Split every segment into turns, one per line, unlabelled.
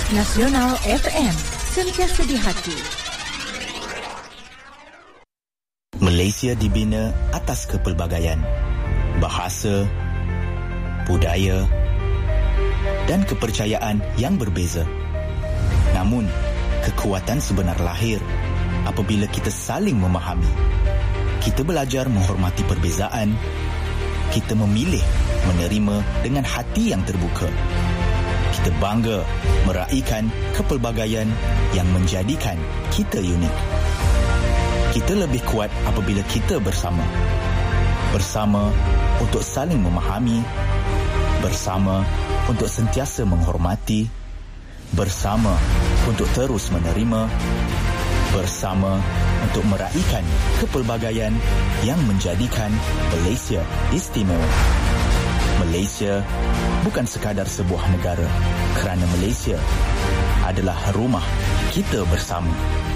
Nasional FM, sentiasa di hati.
Malaysia dibina atas kepelbagaian bahasa, budaya dan kepercayaan yang berbeza. Namun, kekuatan sebenar lahir apabila kita saling memahami. Kita belajar menghormati perbezaan. Kita memilih menerima dengan hati yang terbuka. Kita bangga meraihkan kepelbagaian yang menjadikan kita unik. Kita lebih kuat apabila kita bersama. Bersama untuk saling memahami. Bersama untuk sentiasa menghormati. Bersama untuk terus menerima. Bersama untuk meraihkan kepelbagaian yang menjadikan Malaysia istimewa. Malaysia bukan sekadar sebuah negara, kerana Malaysia adalah rumah kita bersama.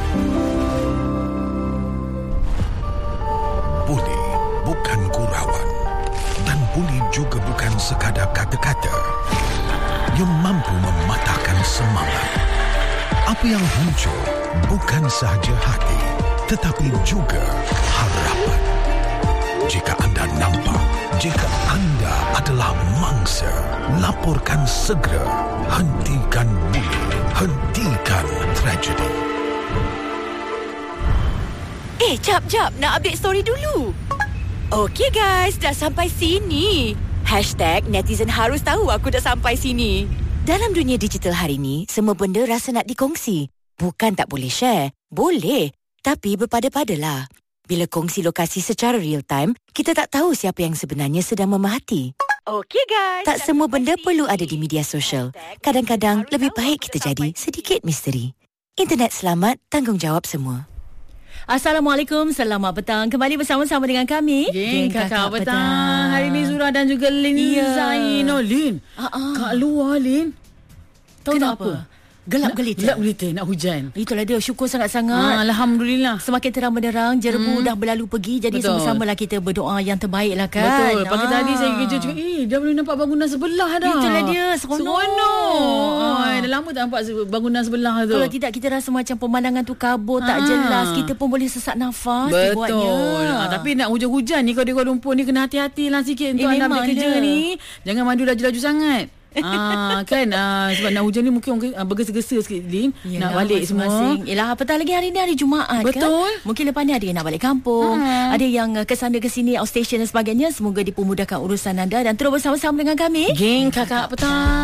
Buli bukan gurauan dan buli juga bukan sekadar kata-kata. Ia mampu mematahkan semangat. Apa yang muncul bukan sahaja hati, tetapi juga harapan. Jika anda nampak, jika anda adalah mangsa, laporkan segera. Hentikan buli, hentikan tragedi.
Jap, nak update story dulu. Okey guys, dah sampai sini. #netizen harus tahu aku dah sampai sini. Dalam dunia digital hari ni, semua benda rasa nak dikongsi. Bukan tak boleh share. Boleh. Tapi berpada-padalah. Bila kongsi lokasi secara real time, kita tak tahu siapa yang sebenarnya sedang memerhati. Okey guys. Tak semua benda perlu ada di media sosial. Kadang-kadang lebih baik kita jadi sedikit misteri. Internet selamat, tanggungjawab semua.
Assalamualaikum, selamat petang. Kembali bersama-sama dengan kami,
Geng Kakak Petang. Hari ni Zura dan juga Lin Zain. Lin, kat luar Lin, tahu tak apa?
Gelap gelita
nak hujan.
Itulah dia, syukur sangat-sangat.
Alhamdulillah.
Semakin terang benderang, jerebu dah berlalu pergi. Jadi sama-samalah kita berdoa yang terbaik lah kan.
Betul. Pagi tadi saya kerja cakap, dah boleh nampak bangunan sebelah dah.
Itulah dia, seronok.
Dah lama tak nampak bangunan sebelah tu.
Kalau tidak, kita rasa macam pemandangan tu kabur, tak jelas. Kita pun boleh sesak nafas.
Betul. Tapi nak hujan-hujan ni, kalau di Kuala Lumpur ni, kena hati-hati lah sikit untuk anda bekerja ni. Jangan maju laju-laju sangat. Kan sebab nak hujan ni mungkin bergesa-gesa sikit Lin. Nak balik semua.
Yelah, apatah lagi hari ni hari Jumaat.
Betul
kan? Mungkin lepas ni ada yang nak balik kampung, ada yang kesana kesini, outstation dan sebagainya. Semoga dipermudahkan urusan anda. Dan terus bersama-sama dengan kami,
Geng Kakak Petang.